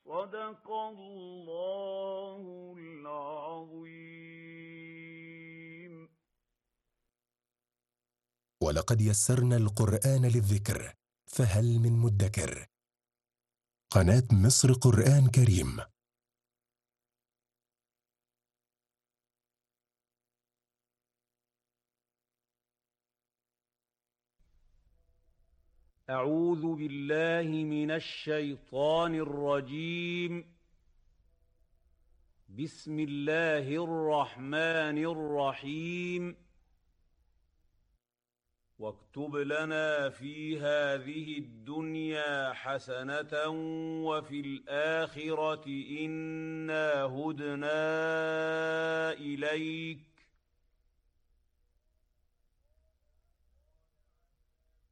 صدق الله العظيم. ولقد يسرنا القرآن للذكر فهل من مدكر. قناة مصر قرآن كريم. أعوذ بالله من الشيطان الرجيم. بسم الله الرحمن الرحيم. واكتب لنا في هذه الدنيا حسنة وفي الآخرة إنا هدنا إليك